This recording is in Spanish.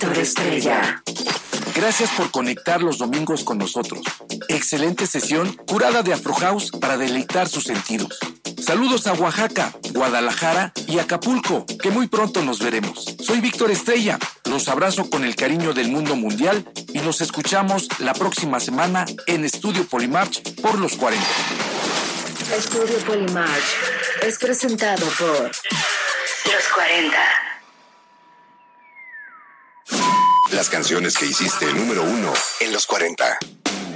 Víctor Estrella. Gracias por conectar los domingos con nosotros. Excelente sesión curada de Afro House para deleitar sus sentidos. Saludos a Oaxaca, Guadalajara y Acapulco, que muy pronto nos veremos. Soy Víctor Estrella, los abrazo con el cariño del mundo mundial y nos escuchamos la próxima semana en Estudio Polymarch por los 40. Estudio Polymarch es presentado por Los 40. Las canciones que hiciste número 1 en los 40.